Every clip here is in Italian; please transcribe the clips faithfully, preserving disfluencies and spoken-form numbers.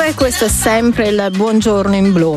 E questo è sempre il Buongiorno in Blu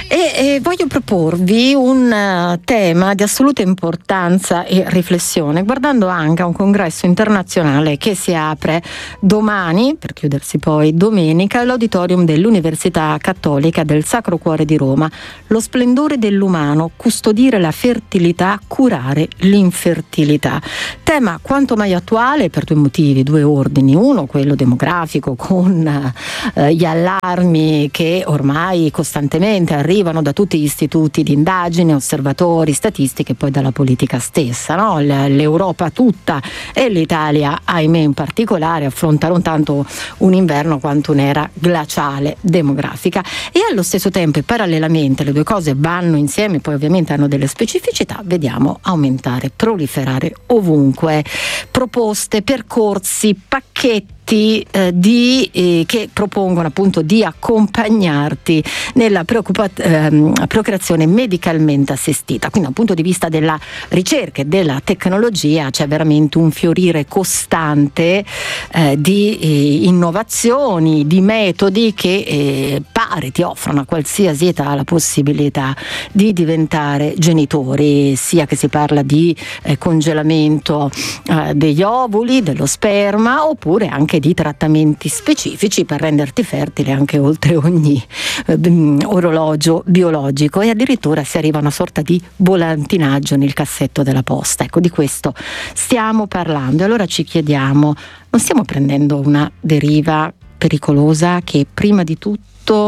e, e voglio proporvi un uh, tema di assoluta importanza e riflessione, guardando anche a un congresso internazionale che si apre domani, per chiudersi poi domenica, all'auditorium dell'Università Cattolica del Sacro Cuore di Roma. Lo splendore dell'umano, custodire la fertilità, curare l'infertilità. Tema quanto mai attuale per due motivi, due ordini. Uno, quello demografico, con eh, gli allarmi che ormai costantemente arrivano da tutti gli istituti di indagine, osservatori, statistiche e poi dalla politica stessa, no? L'Europa tutta e l'Italia, ahimè in particolare, affrontano tanto un inverno quanto un'era glaciale demografica, e allo stesso tempo e parallelamente le due cose vanno insieme, poi ovviamente hanno delle specificità, vediamo aumentare, proliferare ovunque proposte, percorsi, pacchetti Eh, di, eh, che propongono appunto di accompagnarti nella preoccupa- ehm, procreazione medicalmente assistita. Quindi dal punto di vista della ricerca e della tecnologia c'è veramente un fiorire costante eh, di eh, innovazioni, di metodi che eh, pare ti offrono a qualsiasi età la possibilità di diventare genitori, sia che si parla di eh, congelamento eh, degli ovuli, dello sperma, oppure anche di trattamenti specifici per renderti fertile anche oltre ogni eh, orologio biologico, e addirittura si arriva a una sorta di volantinaggio nel cassetto della posta. Ecco, di questo stiamo parlando, e allora ci chiediamo: non stiamo prendendo una deriva pericolosa che prima di tutto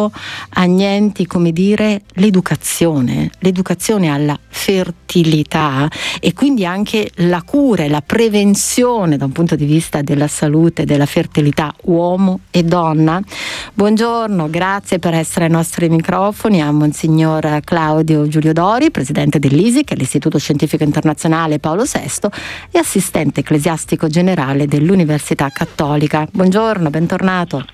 annienti, come dire, l'educazione, l'educazione alla fertilità, e quindi anche la cura e la prevenzione da un punto di vista della salute, della fertilità uomo e donna? Buongiorno, grazie per essere ai nostri microfoni a Monsignor Claudio Giulio Dori, presidente dell'I S I, che è l'Istituto Scientifico Internazionale Paolo sesto, e assistente ecclesiastico generale dell'Università Cattolica. Buongiorno, bentornato.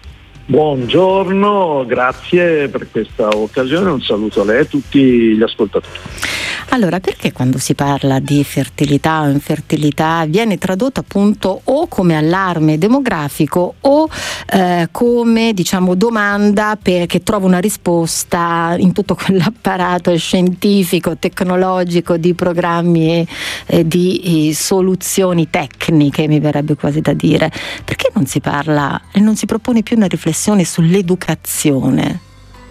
Buongiorno, grazie per questa occasione, un saluto a lei e a tutti gli ascoltatori. Allora, perché quando si parla di fertilità o infertilità viene tradotto appunto o come allarme demografico o eh, come, diciamo, domanda per, che trova una risposta in tutto quell'apparato scientifico, tecnologico, di programmi e eh, di eh, soluzioni tecniche, mi verrebbe quasi da dire? Perché non si parla e non si propone più una riflessione sull'educazione?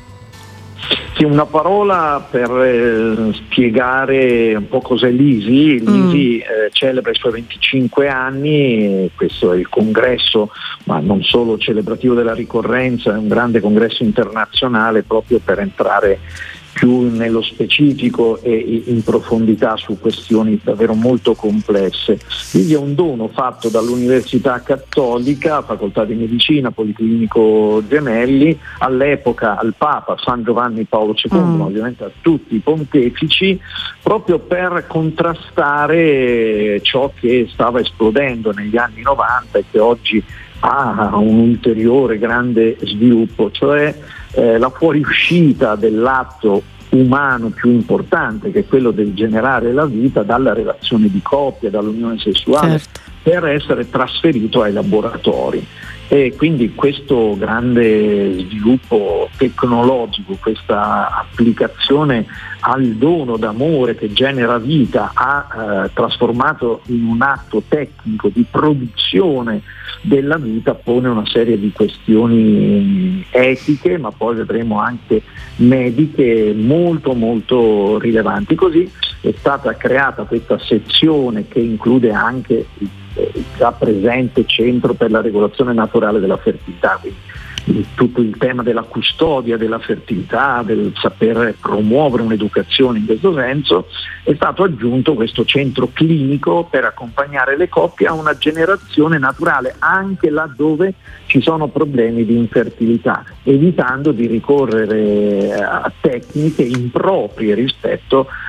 Sì, una parola per eh, spiegare un po' cos'è l'I S I. L'I S I mm. eh, celebra i suoi venticinque anni, questo è il congresso, ma non solo celebrativo della ricorrenza, è un grande congresso internazionale proprio per entrare più nello specifico e in profondità su questioni davvero molto complesse. Quindi è un dono fatto dall'Università Cattolica, Facoltà di Medicina, Policlinico Gemelli, all'epoca al Papa San Giovanni Paolo secondo, mm. ma ovviamente a tutti i pontefici, proprio per contrastare ciò che stava esplodendo negli anni novanta e che oggi ha un ulteriore grande sviluppo, cioè eh, la fuoriuscita dell'atto umano più importante, che è quello del generare la vita, dalla relazione di coppia, dall'unione sessuale, certo, per essere trasferito ai laboratori. E quindi questo grande sviluppo tecnologico, questa applicazione al dono d'amore che genera vita, ha eh, trasformato in un atto tecnico di produzione della vita, pone una serie di questioni etiche, ma poi vedremo anche mediche molto molto rilevanti. Così è stata creata questa sezione che include anche il già presente Centro per la Regolazione Naturale della Fertilità, quindi tutto il tema della custodia della fertilità, del saper promuovere un'educazione in questo senso. È stato aggiunto questo centro clinico per accompagnare le coppie a una generazione naturale anche laddove ci sono problemi di infertilità, evitando di ricorrere a tecniche improprie rispetto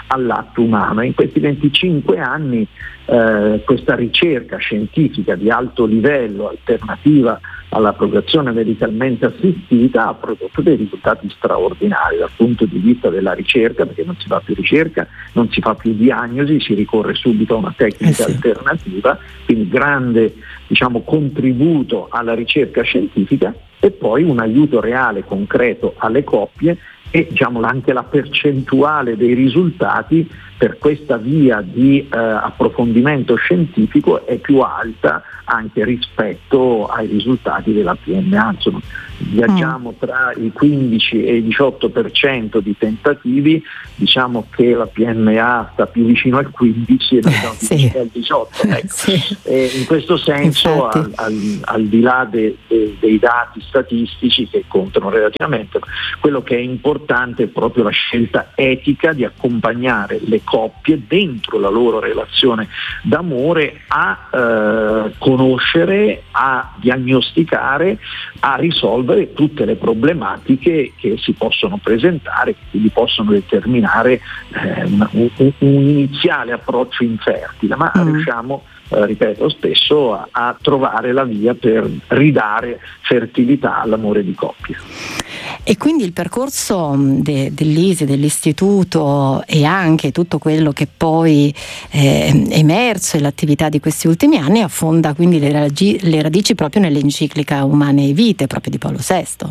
all'atto umano. In questi venticinque anni eh, questa ricerca scientifica di alto livello, alternativa alla procreazione medicalmente assistita, ha prodotto dei risultati straordinari dal punto di vista della ricerca, perché non si fa più ricerca, non si fa più diagnosi, si ricorre subito a una tecnica eh sì. alternativa, quindi grande, diciamo, contributo alla ricerca scientifica, e poi un aiuto reale, concreto alle coppie, e diciamo anche la percentuale dei risultati per questa via di eh, approfondimento scientifico è più alta anche rispetto ai risultati della P M A. Insomma, viaggiamo tra il quindici e il diciotto per cento di tentativi, diciamo che la P M A sta più vicino al quindici e noi siamo più sì. vicino al diciotto. Ecco. Sì. E in questo senso, al, al, al di là de, de, dei dati statistici che contano relativamente, quello che è importante è proprio la scelta etica di accompagnare le coppie dentro la loro relazione d'amore a eh, conoscere, a diagnosticare, a risolvere tutte le problematiche che si possono presentare, che quindi possono determinare eh, una, un, un iniziale approccio infertile, ma mm. riusciamo, eh, ripeto spesso, a, a trovare la via per ridare fertilità all'amore di coppia. E quindi il percorso de, dell'I S I, dell'istituto, e anche tutto quello che poi eh, è emerso e l'attività di questi ultimi anni affonda quindi le, radici, le radici proprio nell'enciclica Umane e Vite, proprio di Paolo sesto.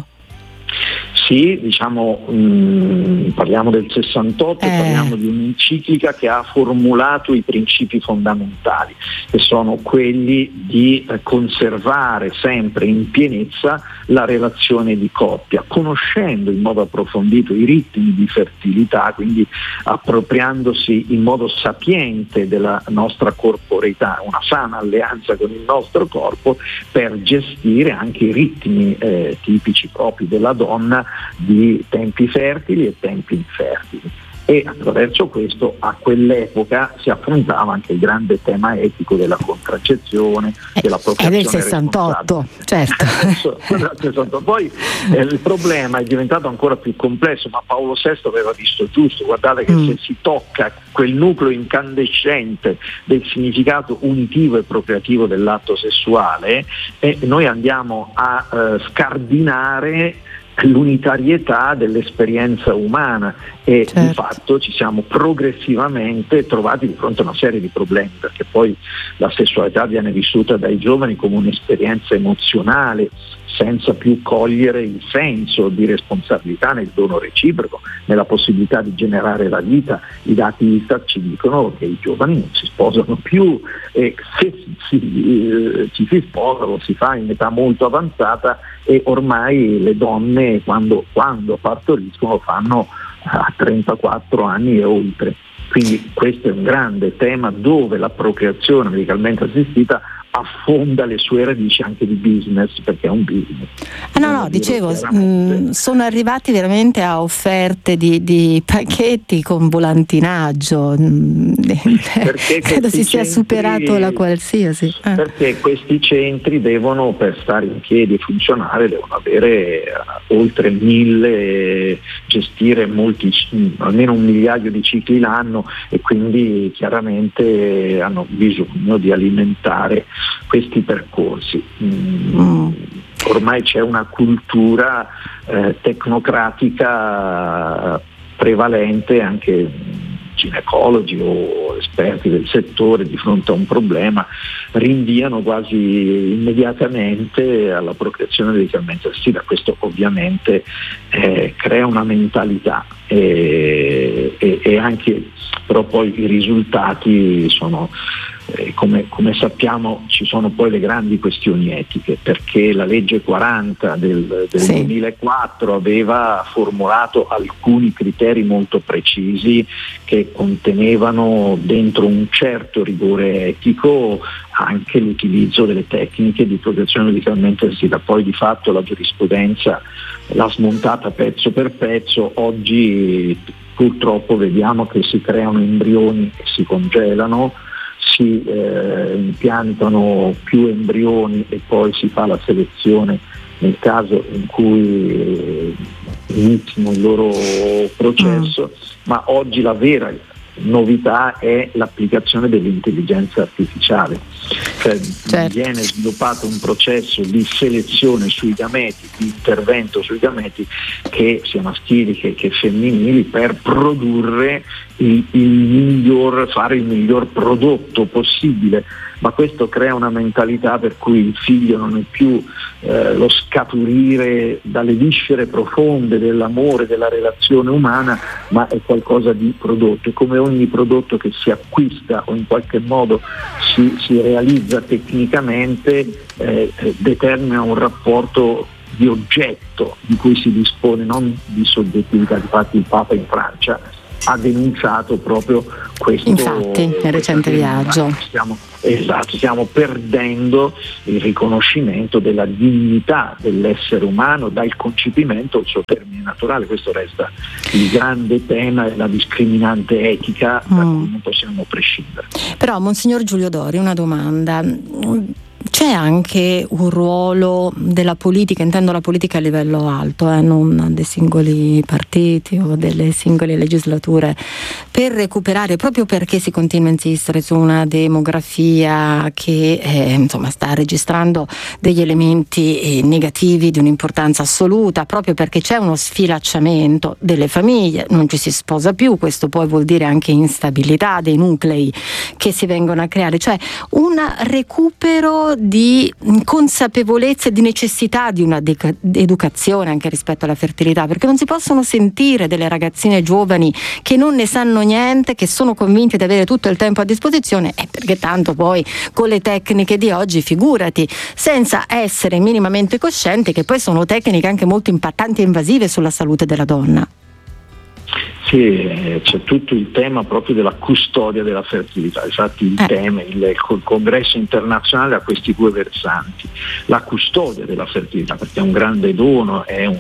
Sì, diciamo, mh, parliamo del sessantotto, eh. parliamo di un'enciclica che ha formulato i principi fondamentali, che sono quelli di eh, conservare sempre in pienezza la relazione di coppia, conoscendo in modo approfondito i ritmi di fertilità, quindi appropriandosi in modo sapiente della nostra corporeità, una sana alleanza con il nostro corpo per gestire anche i ritmi eh, tipici propri della donna di tempi fertili e tempi infertili. E attraverso questo a quell'epoca si affrontava anche il grande tema etico della contraccezione, eh, della procreazione. È del sessantotto, certo. sessantotto. Poi eh, il problema è diventato ancora più complesso, ma Paolo sesto aveva visto giusto. Guardate che mm. se si tocca quel nucleo incandescente del significato unitivo e procreativo dell'atto sessuale, eh, noi andiamo a eh, scardinare l'unitarietà dell'esperienza umana e certo. di fatto ci siamo progressivamente trovati di fronte a una serie di problemi, perché poi la sessualità viene vissuta dai giovani come un'esperienza emozionale senza più cogliere il senso di responsabilità nel dono reciproco, nella possibilità di generare la vita. I dati Istat ci dicono che i giovani non si sposano più, e se si, eh, ci si sposa lo si fa in età molto avanzata, e ormai le donne quando, quando partoriscono lo fanno a trentaquattro anni e oltre. Quindi questo è un grande tema dove la procreazione medicalmente assistita affonda le sue radici anche di business, perché è un business. Ah, no, no, dicevo, mh, sono arrivati veramente a offerte di, di pacchetti con volantinaggio, credo si sia centri, superato la qualsiasi. Ah. Perché questi centri devono, per stare in piedi e funzionare, devono avere uh, oltre mille, gestire molti, almeno un migliaio di cicli l'anno, e quindi chiaramente hanno bisogno di alimentare questi percorsi. Mm. Ormai c'è una cultura eh, tecnocratica prevalente, anche ginecologi o esperti del settore di fronte a un problema rinviano quasi immediatamente alla procreazione medicalmente assistita. Questo ovviamente eh, crea una mentalità e, e, e anche però poi i risultati sono Eh, come, come sappiamo ci sono poi le grandi questioni etiche, perché la legge quaranta del, del sì. duemilaquattro aveva formulato alcuni criteri molto precisi che contenevano dentro un certo rigore etico anche l'utilizzo delle tecniche di procreazione medicalmente assistita. Poi di fatto la giurisprudenza l'ha smontata pezzo per pezzo. Oggi purtroppo vediamo che si creano embrioni che si congelano, si eh, impiantano più embrioni e poi si fa la selezione nel caso in cui eh, inizino il loro processo, mm. ma oggi la vera novità è l'applicazione dell'intelligenza artificiale. Cioè, certo. Viene sviluppato un processo di selezione sui gameti, di intervento sui gameti, che sia maschili che, che femminili, per produrre il, il miglior, fare il miglior prodotto possibile. Ma questo crea una mentalità per cui il figlio non è più eh, lo scaturire dalle viscere profonde dell'amore, della relazione umana, ma è qualcosa di prodotto. E come ogni prodotto che si acquista o in qualche modo si, si realizza tecnicamente, eh, determina un rapporto di oggetto di cui si dispone, non di soggettività. Difatti il Papa in Francia ha denunciato proprio questo. Infatti, nel recente viaggio. Stiamo, esatto, stiamo perdendo il riconoscimento della dignità dell'essere umano dal concepimento al suo termine naturale. Questo resta il grande tema della discriminante etica da mm. cui non possiamo prescindere. Però, Monsignor Giulio Dori, una domanda. C'è anche un ruolo della politica, intendo la politica a livello alto, eh, non dei singoli partiti o delle singole legislature, per recuperare, proprio perché si continua a insistere su una demografia che eh, insomma sta registrando degli elementi eh, negativi di un'importanza assoluta, proprio perché c'è uno sfilacciamento delle famiglie, non ci si sposa più, questo poi vuol dire anche instabilità dei nuclei che si vengono a creare, cioè un recupero di consapevolezza e di necessità di una deca- educazione anche rispetto alla fertilità, perché non si possono sentire delle ragazzine giovani che non ne sanno niente, che sono convinte di avere tutto il tempo a disposizione, eh, perché tanto poi con le tecniche di oggi, figurati, senza essere minimamente coscienti che poi sono tecniche anche molto impattanti e invasive sulla salute della donna. Sì, c'è tutto il tema proprio della custodia della fertilità. Infatti il eh. tema, il, il congresso internazionale ha questi due versanti: la custodia della fertilità, perché è un grande dono, è, un,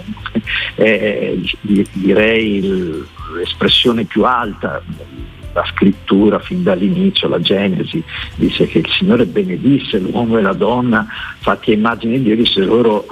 è direi il, l'espressione più alta. La scrittura fin dall'inizio, la Genesi, dice che il Signore benedisse l'uomo e la donna fatti a immagine di Dio, disse loro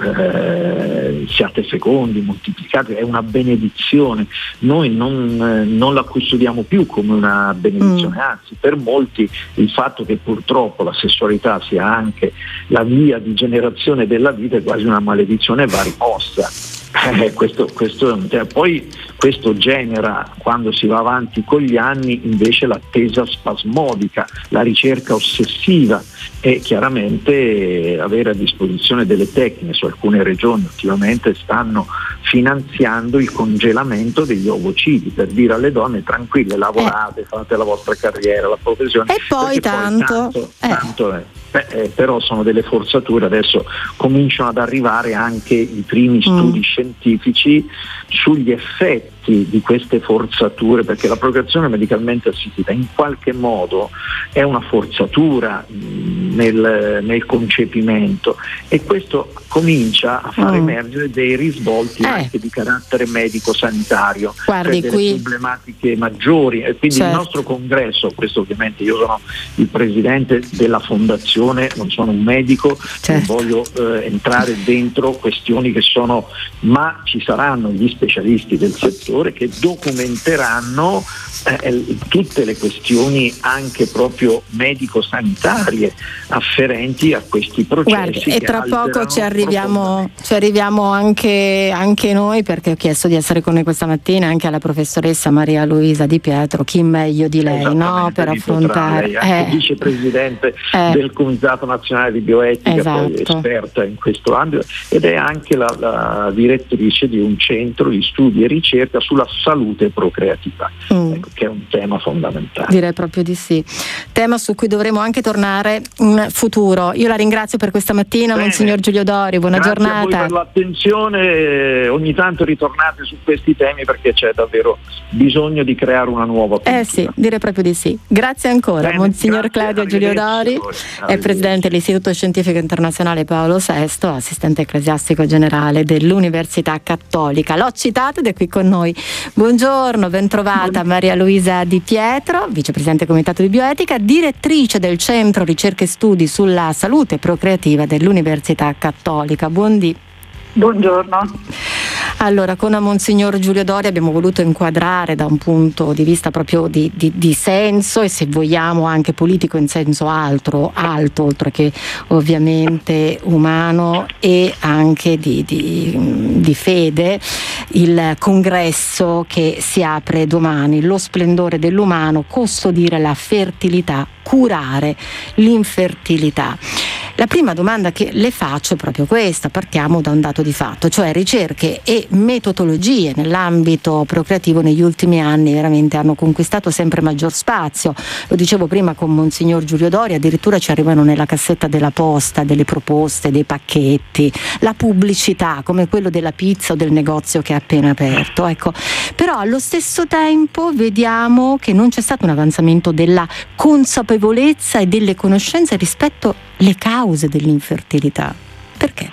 eh, siate fecondi, moltiplicate, è una benedizione. Noi non, eh, non la custodiamo più come una benedizione, mm. anzi per molti il fatto che purtroppo la sessualità sia anche la via di generazione della vita è quasi una maledizione e va rimossa. Eh, questo, questo è un tema. Poi questo genera, quando si va avanti con gli anni, invece l'attesa spasmodica, la ricerca ossessiva, e chiaramente avere a disposizione delle tecniche. Su alcune regioni ultimamente stanno finanziando il congelamento degli ovocidi per dire alle donne tranquille, lavorate, eh. fate la vostra carriera, la professione, e poi tanto, poi tanto, eh. tanto è. Beh, eh, però sono delle forzature. Adesso cominciano ad arrivare anche i primi studi mm. scientifici sugli effetti di queste forzature, perché la procreazione medicalmente assistita in qualche modo è una forzatura mh, nel, nel concepimento, e questo comincia a far mm. emergere dei risvolti eh. anche di carattere medico-sanitario, Guardi, cioè delle qui... problematiche maggiori. E quindi certo. il nostro congresso, questo ovviamente io sono il presidente della fondazione, non sono un medico, certo. non voglio eh, entrare dentro questioni che sono, ma ci saranno gli specialisti del settore che documenteranno eh, tutte le questioni anche proprio medico-sanitarie afferenti a questi processi. Guardi, e tra poco ci arriviamo, ci arriviamo anche, anche noi, perché ho chiesto di essere con noi questa mattina anche alla professoressa Maria Luisa Di Pietro, chi meglio di lei, no? Per affrontare lei, anche eh, vicepresidente eh, del Comitato Nazionale di Bioetica, esatto. poi esperta in questo ambito, ed è anche la, la direttrice di un centro di studi e ricerca sulla salute procreativa, mm. ecco, che è un tema fondamentale. Direi proprio di sì, tema su cui dovremo anche tornare in futuro. Io la ringrazio per questa mattina. Bene. Monsignor Giulio Dori, buona Grazie giornata. Grazie a voi per l'attenzione, ogni tanto ritornate su questi temi perché c'è davvero bisogno di creare una nuova cultura. Eh sì, direi proprio di sì. Grazie ancora. Bene, Monsignor grazie, Claudio Giulio Dori è presidente dell'Istituto Scientifico Internazionale Paolo sesto, assistente ecclesiastico generale dell'Università Cattolica. L'ho citato ed è qui con noi. Buongiorno, bentrovata Maria Luisa Di Pietro, vicepresidente del Comitato di Bioetica, direttrice del Centro Ricerche e Studi sulla Salute Procreativa dell'Università Cattolica. Buondì. Buongiorno. Allora, con Monsignor Giulio Doria abbiamo voluto inquadrare da un punto di vista proprio di, di, di senso e, se vogliamo, anche politico in senso altro, alto, oltre che ovviamente umano, e anche di, di, di fede, il congresso che si apre domani, lo splendore dell'umano, custodire la fertilità, curare l'infertilità. La prima domanda che le faccio è proprio questa: partiamo da un dato di fatto, cioè ricerche e metodologie nell'ambito procreativo negli ultimi anni veramente hanno conquistato sempre maggior spazio. Lo dicevo prima con Monsignor Giulio Doria, addirittura ci arrivano nella cassetta della posta delle proposte, dei pacchetti, la pubblicità come quello della pizza o del negozio che è appena aperto, ecco. Però allo stesso tempo vediamo che non c'è stato un avanzamento della consapevolezza e delle conoscenze rispetto alle cause dell'infertilità. Perché?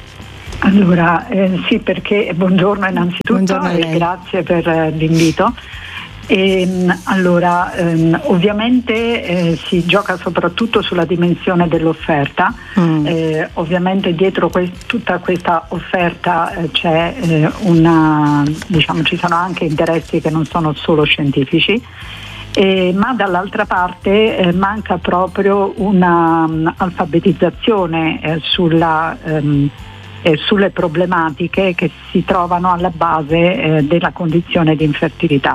Allora, eh, sì, perché buongiorno innanzitutto. Buongiorno a lei. E grazie per eh, l'invito. E, allora, ehm, ovviamente eh, si gioca soprattutto sulla dimensione dell'offerta. Mm. Eh, ovviamente dietro que- tutta questa offerta eh, c'è eh, una, diciamo, ci sono anche interessi che non sono solo scientifici. Eh, ma dall'altra parte eh, manca proprio una um, alfabetizzazione eh, sulla, um, eh, sulle problematiche che si trovano alla base eh, della condizione di infertilità.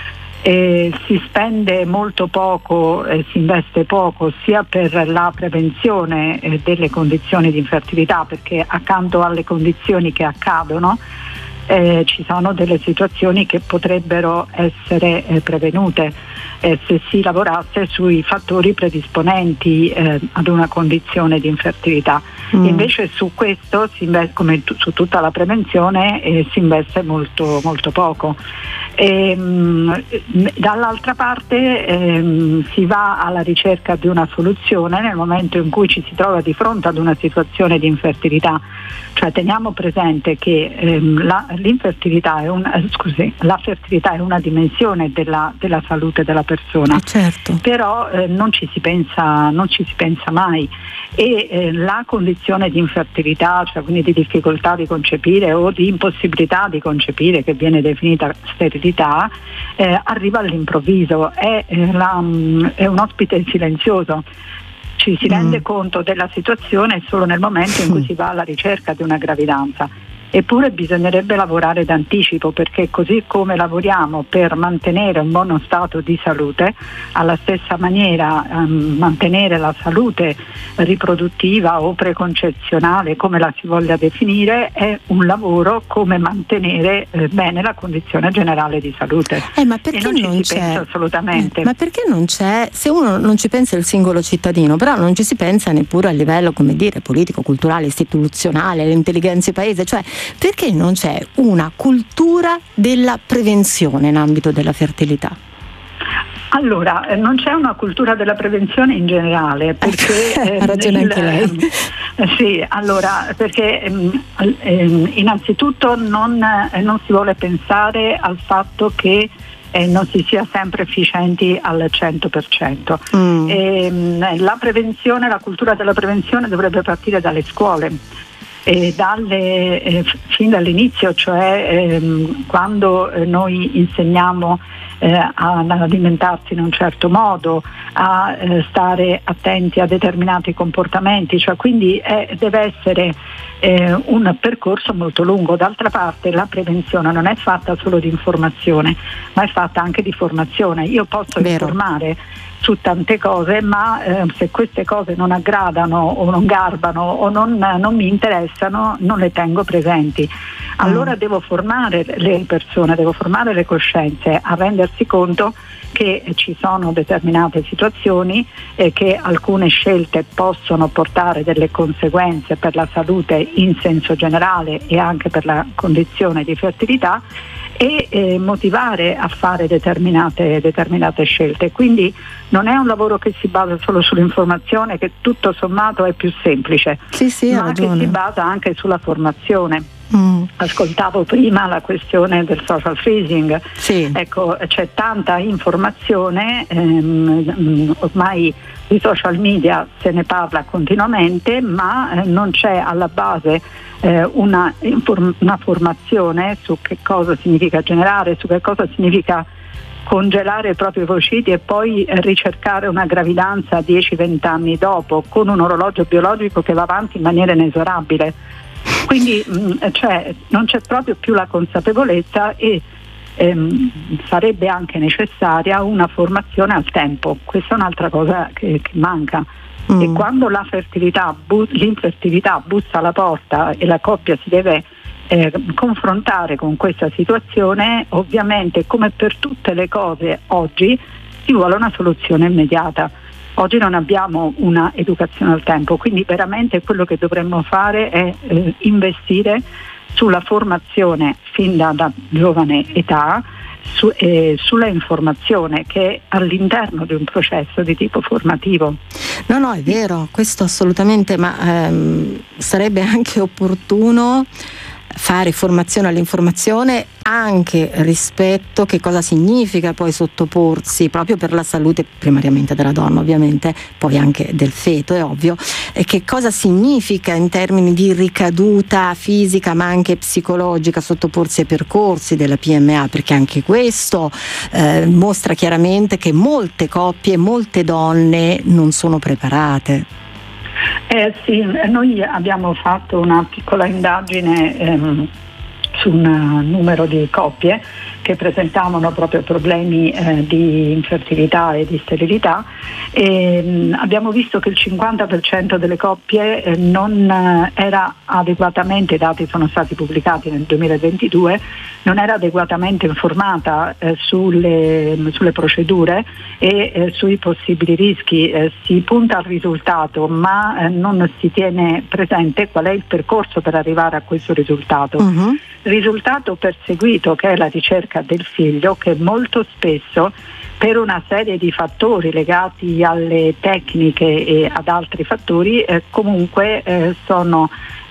Eh, si spende molto poco, eh, si investe poco sia per la prevenzione eh, delle condizioni di infertilità, perché accanto alle condizioni che accadono Eh, ci sono delle situazioni che potrebbero essere eh, prevenute eh, se si lavorasse sui fattori predisponenti eh, ad una condizione di infertilità. Mm. Invece su questo, si investe, come t- su tutta la prevenzione, eh, si investe molto, molto poco. E, mh, dall'altra parte ehm, si va alla ricerca di una soluzione nel momento in cui ci si trova di fronte ad una situazione di infertilità. Cioè, teniamo presente che ehm, la, l'infertilità è un, eh, scusi, la fertilità è una dimensione della, della salute della persona, eh certo. Però eh, non ci si pensa, non ci si pensa mai, e eh, la condizione di infertilità, cioè quindi di difficoltà di concepire o di impossibilità di concepire, che viene definita sterilità, eh, arriva all'improvviso, è, eh, la, è un ospite silenzioso. Ci si rende mm. conto della situazione solo nel momento in cui si va alla ricerca di una gravidanza. Eppure bisognerebbe lavorare d'anticipo, perché così come lavoriamo per mantenere un buono stato di salute, alla stessa maniera ehm, mantenere la salute riproduttiva o preconcezionale, come la si voglia definire, è un lavoro come mantenere eh, bene la condizione generale di salute. Eh, ma perché e non, non ci c'è? si pensa assolutamente. Eh, ma perché non c'è? Se uno non ci pensa il singolo cittadino, però non ci si pensa neppure a livello, come dire, politico, culturale, istituzionale, all'intelligenza paese, cioè perché non c'è una cultura della prevenzione in ambito della fertilità? Allora, eh, non c'è una cultura della prevenzione in generale, perché eh, ha ragione il, anche lei. Eh, sì, allora, perché ehm, ehm, innanzitutto non, eh, non si vuole pensare al fatto che eh, non si sia sempre efficienti al cento per cento. Mm. E, la prevenzione, la cultura della prevenzione dovrebbe partire dalle scuole. E dalle, eh, fin dall'inizio, cioè ehm, quando eh, noi insegniamo eh, ad alimentarsi in un certo modo, a eh, stare attenti a determinati comportamenti, cioè quindi eh, deve essere eh, un percorso molto lungo. D'altra parte la prevenzione non è fatta solo di informazione, ma è fatta anche di formazione. Io posso Vero. informare su tante cose, ma eh, se queste cose non aggradano o non garbano o non, non mi interessano, non le tengo presenti. Allora mm. devo formare le persone, devo formare le coscienze a rendersi conto che ci sono determinate situazioni e che alcune scelte possono portare delle conseguenze per la salute in senso generale e anche per la condizione di fertilità, e eh, motivare a fare determinate, determinate scelte. Quindi non è un lavoro che si basa solo sull'informazione, che tutto sommato è più semplice, sì, sì, ma che si basa anche sulla formazione. Mm. Ascoltavo prima la questione del social freezing, sì. Ecco, c'è tanta informazione, ehm, ormai di social media se ne parla continuamente, ma eh, non c'è alla base eh, una, una formazione su che cosa significa generare, su che cosa significa congelare i propri ovociti e poi ricercare una gravidanza dieci venti anni dopo con un orologio biologico che va avanti in maniera inesorabile. Quindi mh, cioè, non c'è proprio più la consapevolezza e ehm, sarebbe anche necessaria una formazione al tempo. Questa è un'altra cosa che, che manca. Mm. E quando la fertilità, bu- l'infertilità bussa alla porta e la coppia si deve Eh, confrontare con questa situazione, ovviamente come per tutte le cose oggi ci vuole una soluzione immediata. Oggi non abbiamo una educazione al tempo, quindi veramente quello che dovremmo fare è eh, investire sulla formazione fin da, da giovane età, su, eh, sulla informazione che è all'interno di un processo di tipo formativo. No, no, è vero, questo assolutamente, ma ehm, sarebbe anche opportuno fare formazione all'informazione anche rispetto che cosa significa poi sottoporsi, proprio per la salute primariamente della donna ovviamente, poi anche del feto è ovvio, e che cosa significa in termini di ricaduta fisica ma anche psicologica sottoporsi ai percorsi della P M A, perché anche questo eh, mostra chiaramente che molte coppie, molte donne non sono preparate. Eh sì, noi abbiamo fatto una piccola indagine ehm, su un numero di coppie che presentavano proprio problemi eh, di infertilità e di sterilità e mh, abbiamo visto che il cinquanta per cento delle coppie eh, non eh, era adeguatamente, i dati sono stati pubblicati nel duemilaventidue, non era adeguatamente informata eh, sulle, sulle procedure e eh, sui possibili rischi. Eh, si punta al risultato ma eh, non si tiene presente qual è il percorso per arrivare a questo risultato. Uh-huh. Risultato perseguito, che è la ricerca del figlio, che molto spesso per una serie di fattori legati alle tecniche e ad altri fattori eh, comunque eh, sono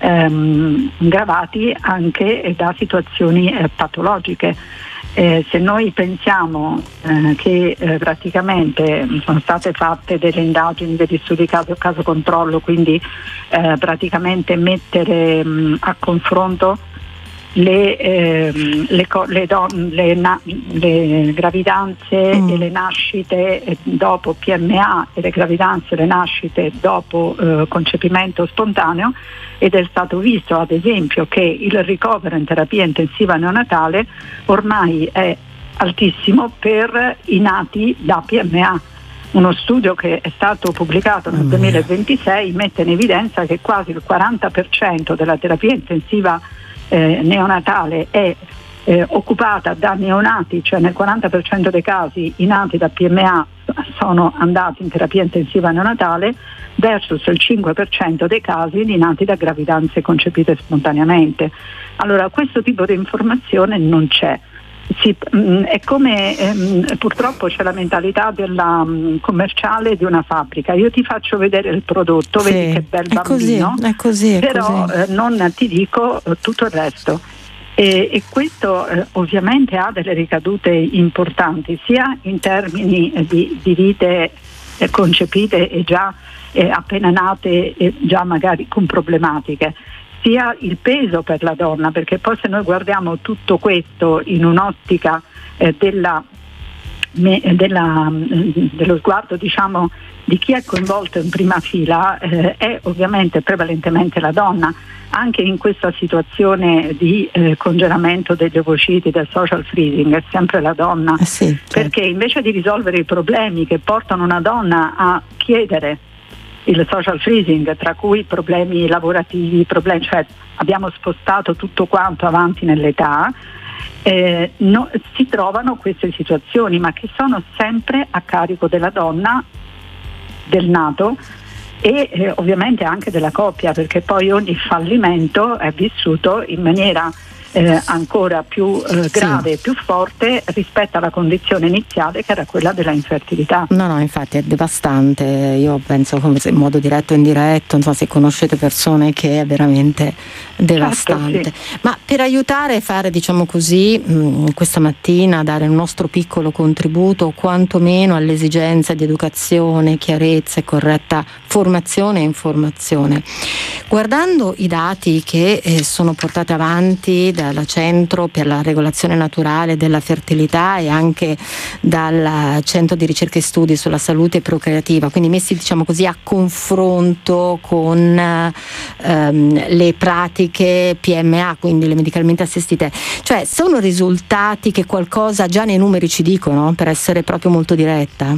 ehm, gravati anche da situazioni eh, patologiche. Eh, se noi pensiamo eh, che eh, praticamente sono state fatte delle indagini, degli studi caso, caso controllo, quindi eh, praticamente mettere mh, a confronto Le, ehm, le, le, don- le, na- le gravidanze mm. e le nascite dopo P M A e le gravidanze e le nascite dopo eh, concepimento spontaneo, ed è stato visto ad esempio che il ricovero in terapia intensiva neonatale ormai è altissimo per i nati da P M A. Uno studio che è stato pubblicato nel duemilaventisei mette in evidenza che quasi il quaranta per cento della terapia intensiva Eh, neonatale è eh, occupata da neonati, cioè nel quaranta per cento dei casi i nati da P M A sono andati in terapia intensiva neonatale versus il cinque per cento dei casi di nati da gravidanze concepite spontaneamente. Allora questo tipo di informazione non c'è. Si, mh, è come ehm, purtroppo c'è la mentalità della mh, commerciale di una fabbrica. Io ti faccio vedere il prodotto, sì, vedi che bel bambino, è così, è così, è però così. Eh, non ti dico eh, tutto il resto. E, e questo eh, ovviamente ha delle ricadute importanti sia in termini eh, di, di vite eh, concepite e già eh, appena nate e già magari con problematiche, sia il peso per la donna, perché poi se noi guardiamo tutto questo in un'ottica eh, della, me, della, dello sguardo diciamo di chi è coinvolto in prima fila, eh, è ovviamente prevalentemente la donna. Anche in questa situazione di eh, congelamento degli ovociti, del social freezing, è sempre la donna, eh sì, certo. Perché invece di risolvere i problemi che portano una donna a chiedere il social freezing, tra cui problemi lavorativi, problemi, cioè abbiamo spostato tutto quanto avanti nell'età, eh, no, si trovano queste situazioni, ma che sono sempre a carico della donna, del nato e eh, ovviamente anche della coppia, perché poi ogni fallimento è vissuto in maniera eh, ancora più eh, grave e sì. più forte rispetto alla condizione iniziale, che era quella della infertilità. No, no, infatti è devastante. Io penso, come se in modo diretto o indiretto, insomma, se conoscete persone, che è veramente devastante. Certo, sì. Ma per aiutare a fare, diciamo così, mh, questa mattina dare il nostro piccolo contributo, quantomeno all'esigenza di educazione, chiarezza e corretta formazione e informazione. Guardando i dati che eh, sono portati avanti dal Centro per la Regolazione Naturale della Fertilità e anche dal Centro di Ricerca e Studi sulla Salute Procreativa, quindi messi, diciamo così, a confronto con ehm, le pratiche P M A, quindi le medicalmente assistite, cioè sono risultati che qualcosa già nei numeri ci dicono, per essere proprio molto diretta?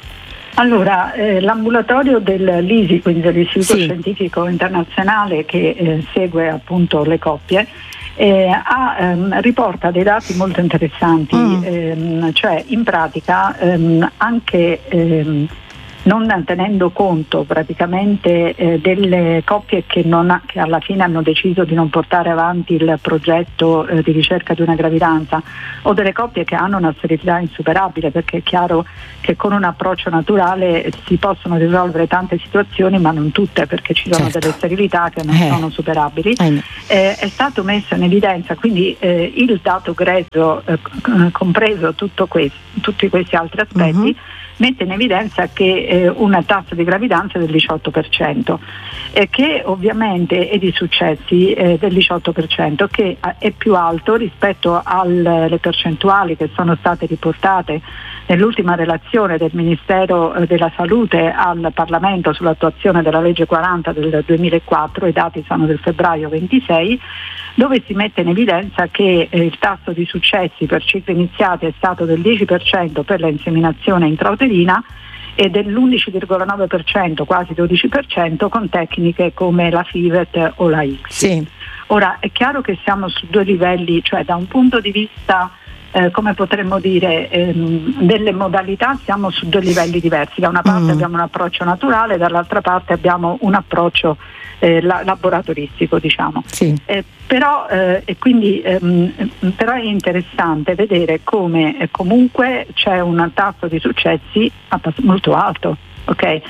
Allora, eh, l'ambulatorio dell'I S I, quindi dell'Istituto sì. Scientifico Internazionale, che eh, segue appunto le coppie, eh, ha, ehm, riporta dei dati molto interessanti, mm. ehm, cioè in pratica ehm, anche ehm, non tenendo conto praticamente eh, delle coppie che, non ha, che alla fine hanno deciso di non portare avanti il progetto eh, di ricerca di una gravidanza, o delle coppie che hanno una sterilità insuperabile, perché è chiaro che con un approccio naturale si possono risolvere tante situazioni, ma non tutte, perché ci sono certo. delle sterilità che non eh. sono superabili. Eh. Eh, è stato messo in evidenza quindi eh, il dato grezzo, eh, compreso tutto questo, tutti questi altri aspetti, uh-huh. mette in evidenza che eh, una tasso di gravidanza del diciotto per cento, eh, che ovviamente è di successi eh, del diciotto per cento, che è più alto rispetto alle percentuali che sono state riportate nell'ultima relazione del Ministero eh, della Salute al Parlamento sull'attuazione della legge quaranta del duemilaquattro, i dati sono del febbraio ventisei, dove si mette in evidenza che eh, il tasso di successi per cicli iniziati è stato del dieci per cento per la inseminazione intrauterina e dell'undici virgola nove per cento, quasi dodici per cento, con tecniche come la FIVET o la I C S I. Sì. Ora è chiaro che siamo su due livelli, cioè da un punto di vista Eh, come potremmo dire, ehm, delle modalità siamo su due livelli diversi. Da una parte mm. abbiamo un approccio naturale, dall'altra parte abbiamo un approccio eh, la- laboratoristico, diciamo. Sì. Eh, però, eh, e quindi, ehm, però è interessante vedere come eh, comunque c'è un tasso di successi molto alto. Ok, e,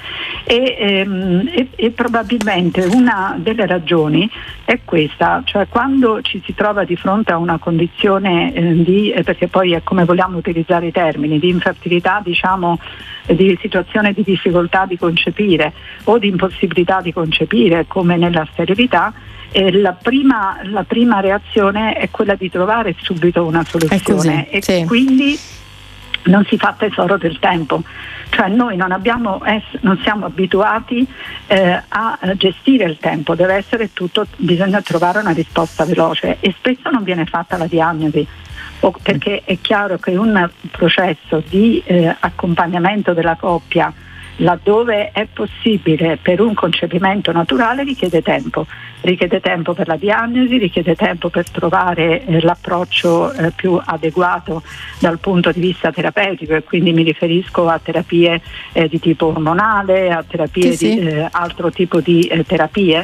ehm, e, e probabilmente una delle ragioni è questa, cioè quando ci si trova di fronte a una condizione eh, di, eh, perché poi è come vogliamo utilizzare i termini, di infertilità, diciamo, eh, di situazione di difficoltà di concepire o di impossibilità di concepire, come nella sterilità, eh, la, prima, la prima reazione è quella di trovare subito una soluzione così, e sì. quindi non si fa tesoro del tempo, cioè noi non, abbiamo, non siamo abituati eh, a gestire il tempo, deve essere tutto, bisogna trovare una risposta veloce e spesso non viene fatta la diagnosi, o perché è chiaro che un processo di eh, accompagnamento della coppia, laddove è possibile per un concepimento naturale, richiede tempo, richiede tempo per la diagnosi, richiede tempo per trovare eh, l'approccio eh, più adeguato dal punto di vista terapeutico, e quindi mi riferisco a terapie eh, di tipo ormonale, a terapie sì, di sì. Eh, altro tipo di eh, terapie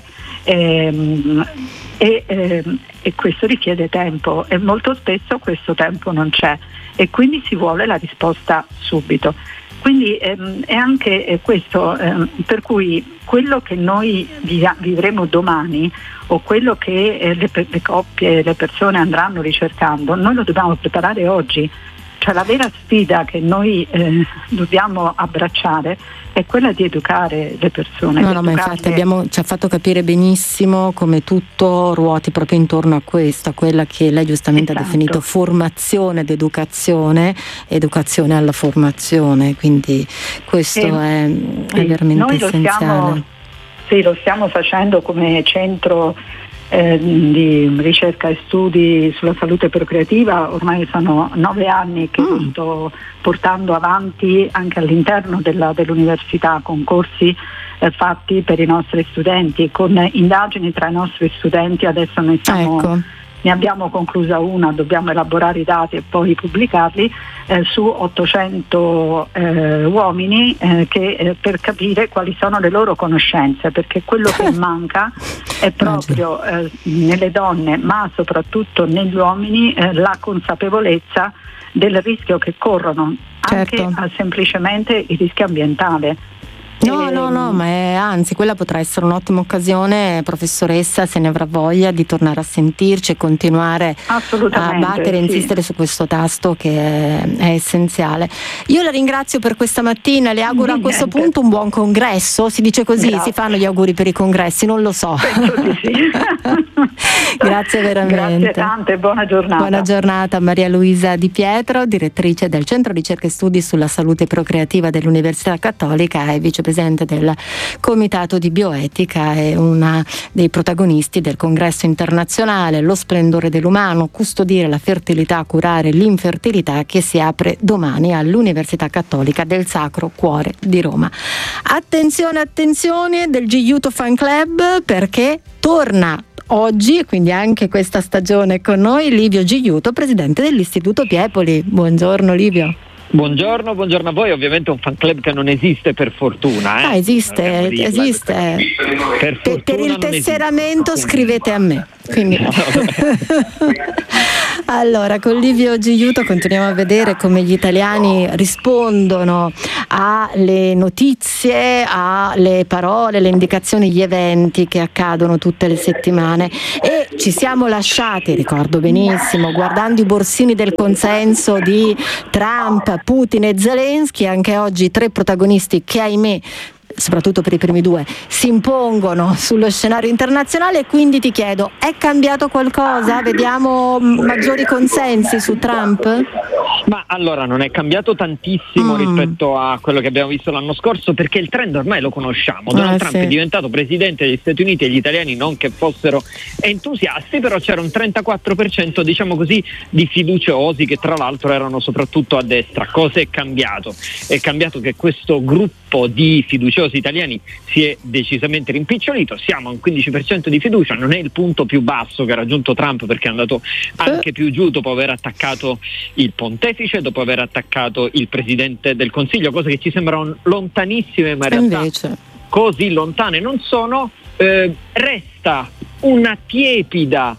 ehm, e, ehm, e questo richiede tempo e molto spesso questo tempo non c'è e quindi si vuole la risposta subito. Quindi ehm, è anche eh, questo ehm, per cui quello che noi vivremo domani o quello che eh, le, le coppie, le persone andranno ricercando, noi lo dobbiamo preparare oggi. Cioè la vera sfida che noi eh, dobbiamo abbracciare è quella di educare le persone. No, no, ma infatti abbiamo, ci ha fatto capire benissimo come tutto ruoti proprio intorno a questo, a quella che lei giustamente esatto. ha definito formazione ed educazione, educazione alla formazione, quindi questo e, è, sì, è veramente noi lo essenziale. Stiamo, sì, lo stiamo facendo come centro Eh, di ricerca e studi sulla salute procreativa. Ormai sono nove anni che mm. lo sto portando avanti anche all'interno della, dell'università, con corsi eh, fatti per i nostri studenti, con indagini tra i nostri studenti. Adesso noi stiamo ecco. ne abbiamo conclusa una, dobbiamo elaborare i dati e poi pubblicarli, eh, su ottocento eh, uomini eh, che, eh, per capire quali sono le loro conoscenze, perché quello che manca è proprio eh, nelle donne, ma soprattutto negli uomini, eh, la consapevolezza del rischio che corrono, anche certo. a semplicemente il rischio ambientale. No, no, no, ma è, anzi, quella potrà essere un'ottima occasione, professoressa, se ne avrà voglia, di tornare a sentirci e continuare a battere e insistere sì. su questo tasto che è, è essenziale. Io la ringrazio per questa mattina, le auguro Di a questo niente. punto un buon congresso, si dice così, Grazie. si fanno gli auguri per i congressi, non lo so. Penso di sì. Grazie veramente. Grazie tante, buona giornata. Buona giornata a Maria Luisa Di Pietro, direttrice del Centro Ricerca e Studi sulla Salute Procreativa dell'Università Cattolica e vicepresidente del Comitato di Bioetica e una dei protagonisti del congresso internazionale Lo splendore dell'umano, custodire la fertilità, curare l'infertilità, che si apre domani all'Università Cattolica del Sacro Cuore di Roma. Attenzione, attenzione del Giuto Fan Club, perché torna oggi, e quindi anche questa stagione con noi, Livio Giuto, presidente dell'Istituto Piepoli. Buongiorno Livio. Buongiorno, buongiorno a voi. Ovviamente un fan club che non esiste, per fortuna. Eh? Ah, esiste, dirla, esiste. Per, per, per il tesseramento esiste. Scrivete a me. Quindi. Allora, con Livio Giuto continuiamo a vedere come gli italiani rispondono alle notizie, alle parole, alle indicazioni, gli eventi che accadono tutte le settimane, e ci siamo lasciati, ricordo benissimo, guardando i borsini del consenso di Trump, Putin e Zelensky. Anche oggi tre protagonisti che, ahimè, soprattutto per i primi due, si impongono sullo scenario internazionale. E quindi ti chiedo, è cambiato qualcosa? Vediamo maggiori consensi su Trump? Ma allora non è cambiato tantissimo mm. rispetto a quello che abbiamo visto l'anno scorso, perché il trend ormai lo conosciamo. Donald eh, Trump sì. è diventato presidente degli Stati Uniti e gli italiani non che fossero entusiasti, però c'era un trentaquattro per cento, diciamo così, di fiduciosi, che tra l'altro erano soprattutto a destra. Cosa è cambiato? È cambiato che questo gruppo di fiduciosi italiani si è decisamente rimpicciolito. Siamo a un quindici per cento di fiducia, non è il punto più basso che ha raggiunto Trump, perché è andato anche più giù dopo aver attaccato il pontefice, dopo aver attaccato il presidente del Consiglio, cose che ci sembrano lontanissime, ma in realtà invece così lontane non sono. Eh, resta una tiepida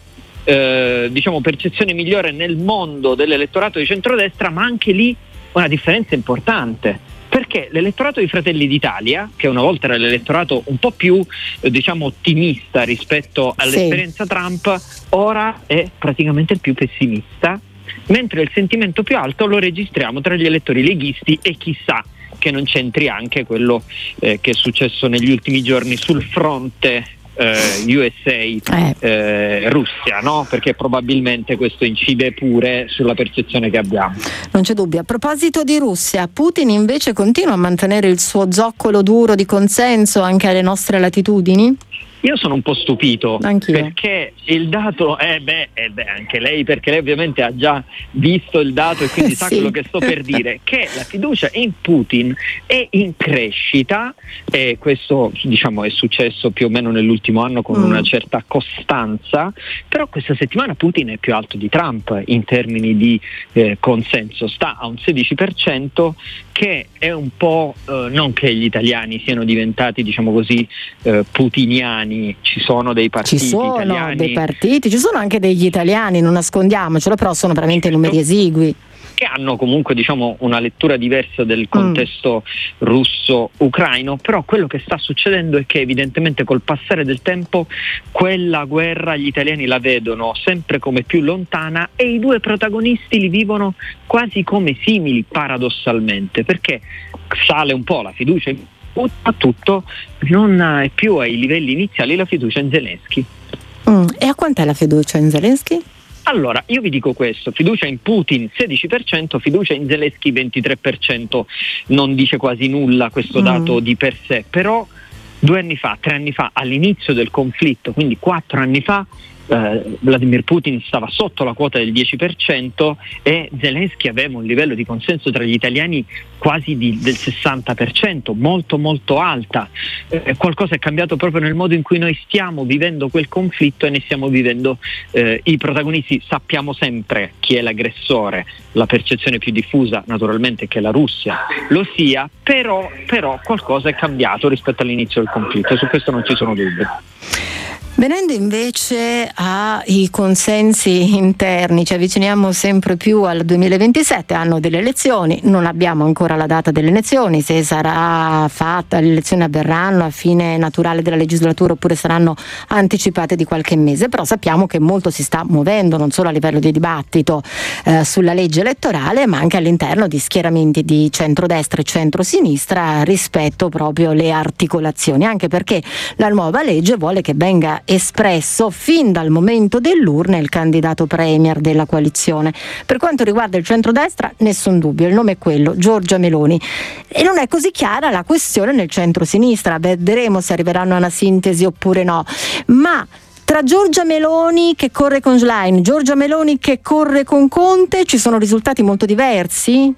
eh, diciamo percezione migliore nel mondo dell'elettorato di centrodestra, ma anche lì una differenza importante, perché l'elettorato di Fratelli d'Italia, che una volta era l'elettorato un po' più eh, diciamo ottimista rispetto all'esperienza sì. Trump, ora è praticamente il più pessimista, mentre il sentimento più alto lo registriamo tra gli elettori leghisti, e chissà che non c'entri anche quello eh, che è successo negli ultimi giorni sul fronte Uh, U S A eh. eh, Russia, no? Perché probabilmente questo incide pure sulla percezione che abbiamo. Non c'è dubbio. A proposito di Russia, Putin invece continua a mantenere il suo zoccolo duro di consenso anche alle nostre latitudini? Io sono un po' stupito. Anch'io. Perché il dato eh beh, eh beh anche lei, perché lei ovviamente ha già visto il dato e quindi eh, sa sì. quello che sto per dire, che la fiducia in Putin è in crescita, e questo diciamo è successo più o meno nell'ultimo anno con mm. una certa costanza, però questa settimana Putin è più alto di Trump in termini di eh, consenso, sta a un sedici per cento, che è un po' eh, non che gli italiani siano diventati diciamo così eh, putiniani. Ci sono dei partiti ci sono italiani, dei partiti, ci sono anche degli italiani, non nascondiamocelo, però sono veramente numeri esigui, che hanno comunque diciamo una lettura diversa del contesto mm. russo-ucraino. Però quello che sta succedendo è che evidentemente col passare del tempo quella guerra gli italiani la vedono sempre come più lontana, e i due protagonisti li vivono quasi come simili, paradossalmente, perché sale un po' la fiducia, soprattutto non è più ai livelli iniziali la fiducia in Zelensky. Mm. E a quant'è la fiducia in Zelensky? Allora, io vi dico questo: fiducia in Putin sedici per cento, fiducia in Zelensky ventitré per cento. Non dice quasi nulla questo dato mm. di per sé, però due anni fa, tre anni fa, all'inizio del conflitto, quindi quattro anni fa, eh, Vladimir Putin stava sotto la quota del dieci per cento e Zelensky aveva un livello di consenso tra gli italiani quasi di, del sessanta per cento, molto molto alta. Eh, qualcosa è cambiato proprio nel modo in cui noi stiamo vivendo quel conflitto e ne stiamo vivendo eh, i protagonisti. Sappiamo sempre chi è l'aggressore, la percezione più diffusa naturalmente è che la Russia lo sia, però, però qualcosa è cambiato rispetto all'inizio del conflitto, su questo non ci sono dubbi. Venendo invece ai consensi interni, ci avviciniamo sempre più al duemilaventisette, anno delle elezioni, non abbiamo ancora la data delle elezioni, se sarà fatta, le elezioni avverranno a fine naturale della legislatura oppure saranno anticipate di qualche mese, però sappiamo che molto si sta muovendo non solo a livello di dibattito eh, sulla legge elettorale, ma anche all'interno di schieramenti di centrodestra e centrosinistra rispetto proprio alle articolazioni, anche perché la nuova legge vuole che venga espresso fin dal momento dell'urna il candidato premier della coalizione. Per quanto riguarda il centrodestra, nessun dubbio, il nome è quello, Giorgia Meloni, e non è così chiara la questione nel centrosinistra. Vedremo se arriveranno a una sintesi oppure no, ma tra Giorgia Meloni che corre con Schlein, Giorgia Meloni che corre con Conte, ci sono risultati molto diversi?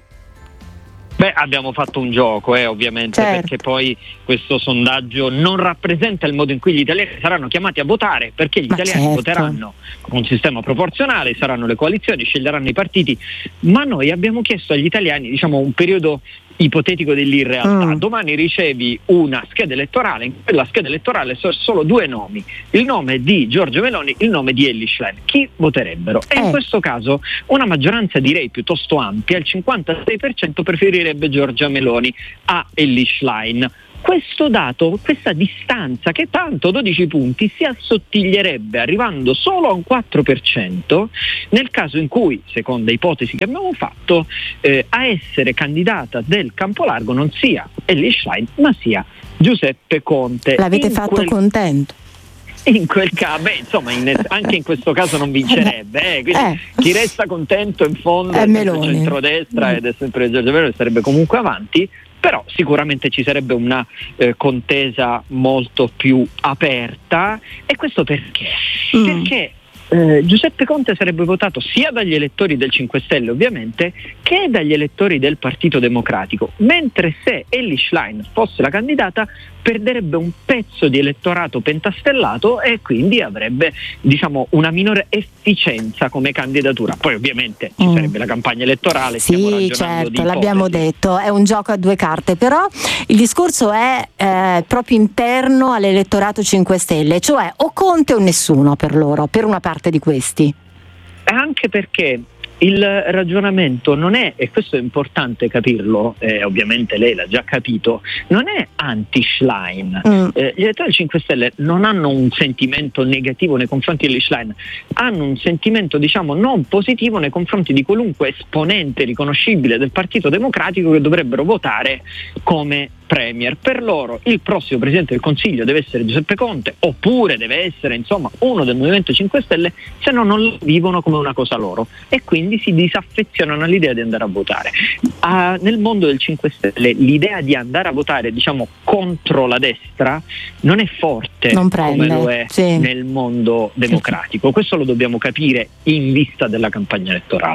Beh, abbiamo fatto un gioco, eh, ovviamente, certo, perché poi questo sondaggio non rappresenta il modo in cui gli italiani saranno chiamati a votare, perché gli ma italiani certo. voteranno con un sistema proporzionale, saranno le coalizioni, sceglieranno i partiti, ma noi abbiamo chiesto agli italiani, diciamo, un periodo ipotetico dell'irrealtà. Mm. Domani ricevi una scheda elettorale, in quella scheda elettorale sono solo due nomi, il nome di Giorgia Meloni, il nome di Elly Schlein. Chi voterebbero? E eh. in questo caso una maggioranza direi piuttosto ampia, il cinquantasei per cento preferirebbe Giorgia Meloni a Elly Schlein. Questo dato, questa distanza che tanto dodici punti si assottiglierebbe arrivando solo a un quattro per cento nel caso in cui, seconda ipotesi che abbiamo fatto, eh, a essere candidata del Campolargo non sia Elly Schlein ma sia Giuseppe Conte. L'avete in fatto quel... contento? In quel caso, beh, insomma, in, anche in questo caso non vincerebbe. Eh, quindi eh. chi resta contento in fondo è il centrodestra mm. ed è sempre Giorgia Meloni, sarebbe comunque avanti. Però sicuramente ci sarebbe una eh, contesa molto più aperta. E questo perché? Mm. Perché eh, Giuseppe Conte sarebbe votato sia dagli elettori del cinque Stelle ovviamente che dagli elettori del Partito Democratico, mentre se Elly Schlein fosse la candidata perderebbe un pezzo di elettorato pentastellato e quindi avrebbe, diciamo, una minore efficienza come candidatura. Poi ovviamente ci mm. sarebbe la campagna elettorale. Sì, certo, l'abbiamo detto, è un gioco a due carte, però il discorso è eh, proprio interno all'elettorato cinque Stelle, cioè o Conte o nessuno per loro, per una parte di questi. Anche perché il ragionamento non è, e questo è importante capirlo, eh, ovviamente lei l'ha già capito, non è anti-Schlein. Mm. Eh, gli elettori del cinque Stelle non hanno un sentimento negativo nei confronti di Schlein, hanno un sentimento, diciamo, non positivo nei confronti di qualunque esponente riconoscibile del Partito Democratico che dovrebbero votare come premier. Per loro il prossimo Presidente del Consiglio deve essere Giuseppe Conte, oppure deve essere, insomma, uno del Movimento cinque Stelle, se no non lo vivono come una cosa loro e quindi si disaffezionano all'idea di andare a votare. Uh, nel mondo del cinque Stelle l'idea di andare a votare, diciamo, contro la destra non è forte non prende, come lo è sì. nel mondo democratico. Sì. Questo lo dobbiamo capire in vista della campagna elettorale.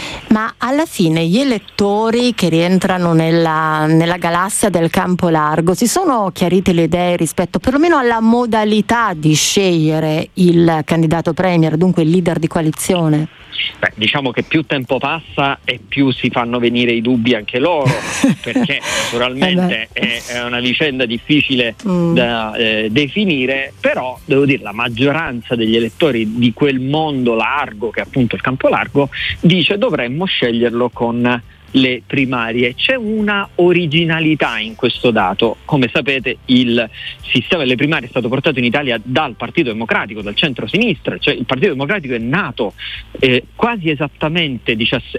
Ma alla fine gli elettori che rientrano nella, nella galassia del campo largo si sono chiarite le idee rispetto perlomeno alla modalità di scegliere il candidato premier, dunque il leader di coalizione? Beh, diciamo che più tempo passa e più si fanno venire i dubbi anche loro, perché naturalmente è, è una vicenda difficile mm. da eh, definire, però devo dire la maggioranza degli elettori di quel mondo largo che è appunto il campo largo dice dovremmo sceglierlo con le primarie. C'è una originalità in questo dato. Come sapete il sistema delle primarie è stato portato in Italia dal Partito Democratico, dal centro-sinistra, cioè il Partito Democratico è nato eh, quasi esattamente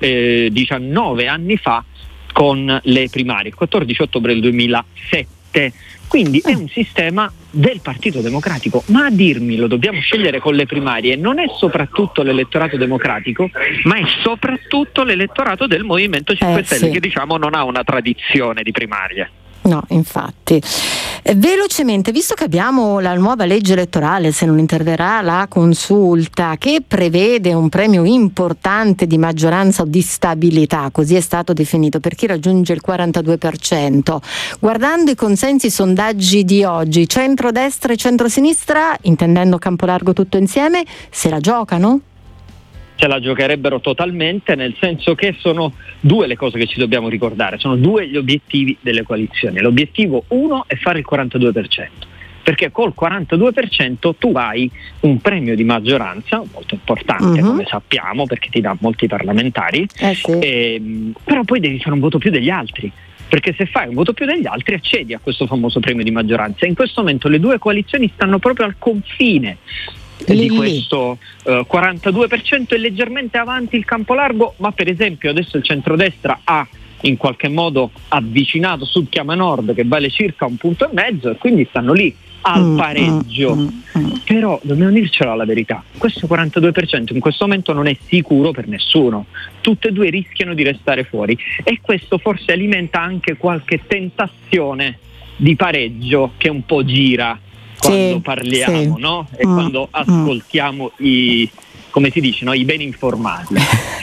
diciannove anni fa con le primarie, il quattordici ottobre del duemilasette. Quindi è un sistema del Partito Democratico, ma a dirmi lo dobbiamo scegliere con le primarie non è soprattutto l'elettorato democratico, ma è soprattutto l'elettorato del Movimento cinque Stelle, eh, sì. che diciamo non ha una tradizione di primarie. No, infatti. Eh, velocemente, visto che abbiamo la nuova legge elettorale, se non interverrà la consulta, che prevede un premio importante di maggioranza o di stabilità, così è stato definito, per chi raggiunge il quarantadue per cento, guardando i consensi, i sondaggi di oggi, centrodestra e centrosinistra, intendendo Campolargo tutto insieme, se la giocano? Se la giocherebbero totalmente, nel senso che sono due le cose che ci dobbiamo ricordare, sono due gli obiettivi delle coalizioni. L'obiettivo uno è fare il quarantadue per cento, perché col quarantadue per cento tu hai un premio di maggioranza molto importante, uh-huh. come sappiamo, perché ti dà molti parlamentari, eh sì. e, però poi devi fare un voto più degli altri, perché se fai un voto più degli altri accedi a questo famoso premio di maggioranza. In questo momento le due coalizioni stanno proprio al confine di questo uh, quarantadue per cento, è leggermente avanti il Campolargo, ma per esempio adesso il centrodestra ha in qualche modo avvicinato Sud Chiama Nord, che vale circa un punto e mezzo, e quindi stanno lì al mm, pareggio. Mm, mm. Però dobbiamo dircela la verità, questo quarantadue per cento in questo momento non è sicuro per nessuno, tutte e due rischiano di restare fuori, e questo forse alimenta anche qualche tentazione di pareggio che un po' gira quando sì, parliamo, sì. no? E mm, quando ascoltiamo mm. i, come si dice, no? I ben informati.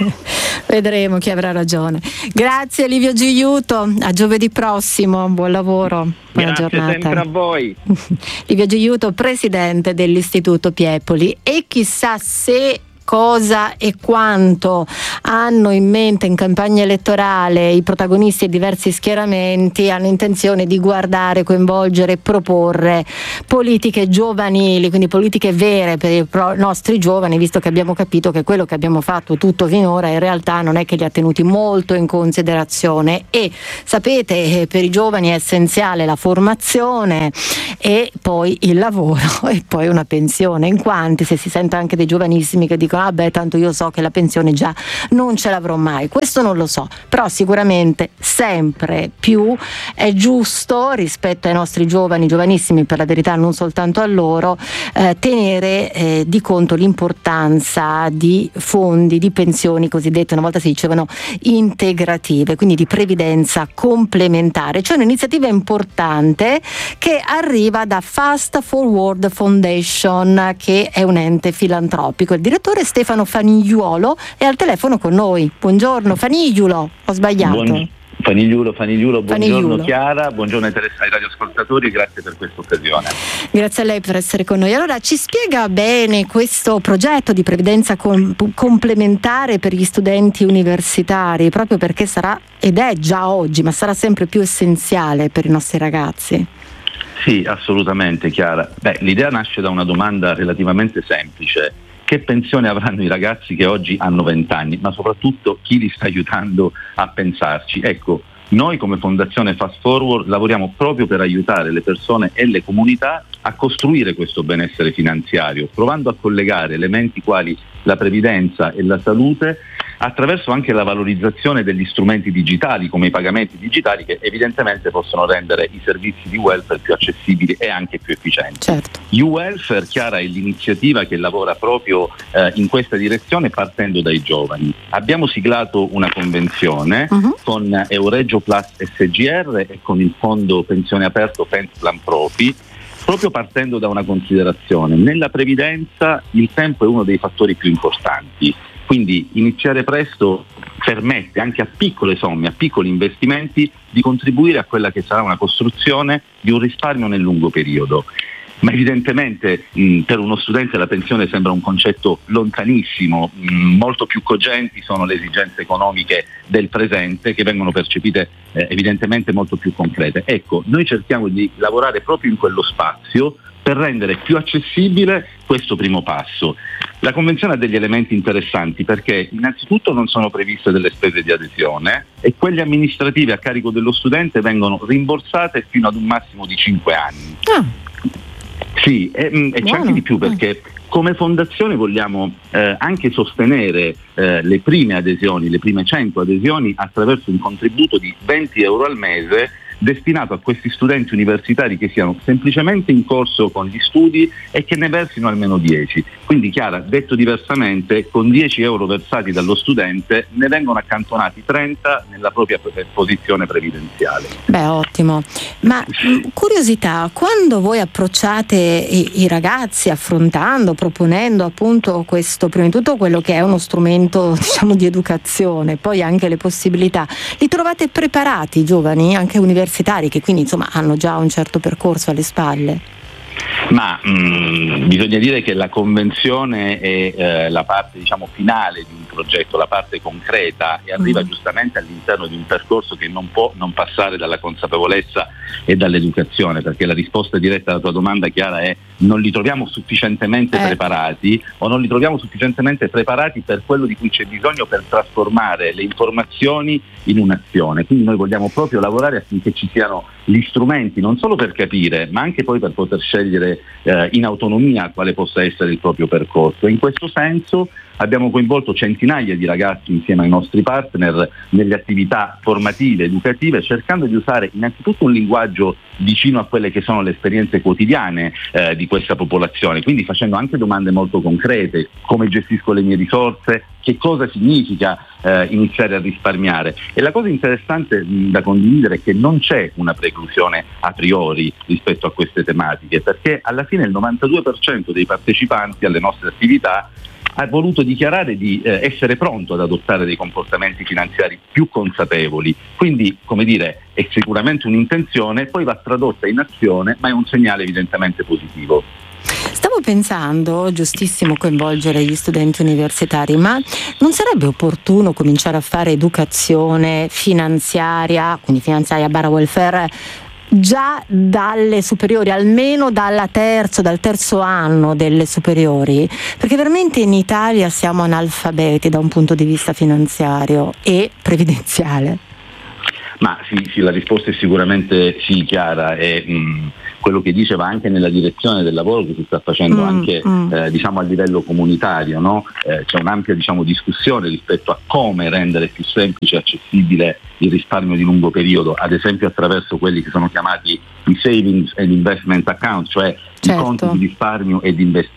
Vedremo chi avrà ragione. Grazie Livio Giuiuto, a giovedì prossimo, buon lavoro, buona Grazie giornata. sempre a voi. Livio Giuiuto, presidente dell'Istituto Piepoli, e chissà se, cosa e quanto hanno in mente in campagna elettorale i protagonisti e diversi schieramenti, hanno intenzione di guardare, coinvolgere e proporre politiche giovanili, quindi politiche vere per i pro- nostri giovani, visto che abbiamo capito che quello che abbiamo fatto tutto finora in realtà non è che li ha tenuti molto in considerazione. E sapete, per i giovani è essenziale la formazione e poi il lavoro e poi una pensione, in quanti se si sente anche dei giovanissimi che dicono ah beh, tanto io so che la pensione già non ce l'avrò mai. Questo non lo so, però sicuramente sempre più è giusto rispetto ai nostri giovani, giovanissimi, per la verità non soltanto a loro, eh, tenere eh, di conto l'importanza di fondi, di pensioni cosiddette, una volta si dicevano integrative, quindi di previdenza complementare. C'è un'iniziativa importante che arriva da Fast Forward Foundation, che è un ente filantropico. Il direttore Stefano Fanigliuolo è al telefono con noi. Buongiorno Fanigliulo, ho sbagliato? Buon, Fanigliulo, Fanigliulo, buongiorno Fanigliulo. Chiara, buongiorno ai, tele, ai radioascoltatori, grazie per questa occasione. Grazie a lei per essere con noi. Allora, ci spiega bene questo progetto di previdenza com- complementare per gli studenti universitari, proprio perché sarà, ed è già oggi, ma sarà sempre più essenziale per i nostri ragazzi. Sì, assolutamente Chiara. Beh, l'idea nasce da una domanda relativamente semplice. Che pensione avranno i ragazzi che oggi hanno venti anni, ma soprattutto chi li sta aiutando a pensarci? Ecco, noi come Fondazione Fast Forward lavoriamo proprio per aiutare le persone e le comunità a costruire questo benessere finanziario, provando a collegare elementi quali la previdenza e la salute attraverso anche la valorizzazione degli strumenti digitali, come i pagamenti digitali, che evidentemente possono rendere i servizi di welfare più accessibili e anche più efficienti. Certo. U-Welfare, Chiara, è l'iniziativa che lavora proprio eh, in questa direzione, partendo dai giovani. Abbiamo siglato una convenzione uh-huh. con Euregio Plus S G R e con il Fondo Pensione Aperto Pensplan Profi, proprio partendo da una considerazione. Nella previdenza il tempo è uno dei fattori più importanti. Quindi iniziare presto permette anche a piccole somme, a piccoli investimenti, di contribuire a quella che sarà una costruzione di un risparmio nel lungo periodo. Ma evidentemente mh, per uno studente la pensione sembra un concetto lontanissimo, mh, molto più cogenti sono le esigenze economiche del presente, che vengono percepite eh, evidentemente molto più concrete. Ecco, noi cerchiamo di lavorare proprio in quello spazio per rendere più accessibile questo primo passo. La Convenzione ha degli elementi interessanti perché innanzitutto non sono previste delle spese di adesione e quelle amministrative a carico dello studente vengono rimborsate fino ad un massimo di cinque anni. Ah. Sì, e, e c'è anche di più, perché come fondazione vogliamo eh, anche sostenere eh, le prime adesioni, le prime cento adesioni, attraverso un contributo di venti euro al mese destinato a questi studenti universitari che siano semplicemente in corso con gli studi e che ne versino almeno dieci. Quindi Chiara, detto diversamente, con dieci euro versati dallo studente ne vengono accantonati trenta nella propria posizione previdenziale. Beh, ottimo. Ma curiosità, quando voi approcciate i, i ragazzi affrontando, proponendo appunto questo, prima di tutto quello che è uno strumento, diciamo, di educazione, poi anche le possibilità, li trovate preparati i giovani, anche universitari, che quindi insomma hanno già un certo percorso alle spalle? Ma mh, bisogna dire che la convenzione è eh, la parte, diciamo, finale di un progetto, la parte concreta, e arriva mm. giustamente all'interno di un percorso che non può non passare dalla consapevolezza e dall'educazione, perché la risposta diretta alla tua domanda, Chiara, è: non li troviamo sufficientemente eh. preparati, o non li troviamo sufficientemente preparati per quello di cui c'è bisogno per trasformare le informazioni in un'azione. Quindi noi vogliamo proprio lavorare affinché ci siano gli strumenti, non solo per capire, ma anche poi per poter scegliere eh, in autonomia quale possa essere il proprio percorso. E in questo senso abbiamo coinvolto centinaia di ragazzi insieme ai nostri partner nelle attività formative, educative, cercando di usare innanzitutto un linguaggio vicino a quelle che sono le esperienze quotidiane eh, di questa popolazione, quindi facendo anche domande molto concrete: come gestisco le mie risorse, che cosa significa eh, iniziare a risparmiare. E la cosa interessante mh, da condividere è che non c'è una preclusione a priori rispetto a queste tematiche, perché alla fine il novantadue per cento dei partecipanti alle nostre attività ha voluto dichiarare di eh, essere pronto ad adottare dei comportamenti finanziari più consapevoli. Quindi, come dire, è sicuramente un'intenzione, poi va tradotta in azione, ma è un segnale evidentemente positivo. Stavo pensando, giustissimo coinvolgere gli studenti universitari, ma non sarebbe opportuno cominciare a fare educazione finanziaria, quindi finanziaria barra welfare, già dalle superiori, almeno dalla terzo, dal terzo anno delle superiori? Perché veramente in Italia siamo analfabeti da un punto di vista finanziario e previdenziale. Ma sì, sì, la risposta è sicuramente sì, Chiara, e mh, quello che dice va anche nella direzione del lavoro che si sta facendo mm, anche mm. Eh, diciamo a livello comunitario, no? Eh, c'è un'ampia, diciamo, discussione rispetto a come rendere più semplice e accessibile il risparmio di lungo periodo, ad esempio attraverso quelli che sono chiamati i savings and investment account, cioè certo. i conti di risparmio e di investimento.